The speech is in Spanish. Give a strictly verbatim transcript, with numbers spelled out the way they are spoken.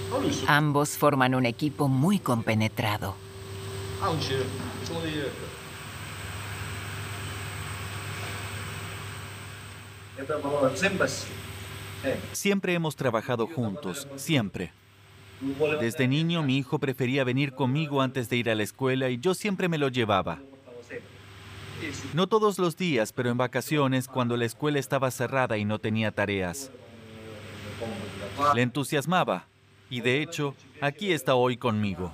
Ambos forman un equipo muy compenetrado. Siempre hemos trabajado juntos, siempre. Desde niño mi hijo prefería venir conmigo antes de ir a la escuela y yo siempre me lo llevaba. No todos los días, pero en vacaciones, cuando la escuela estaba cerrada y no tenía tareas. Le entusiasmaba y de hecho, aquí está hoy conmigo.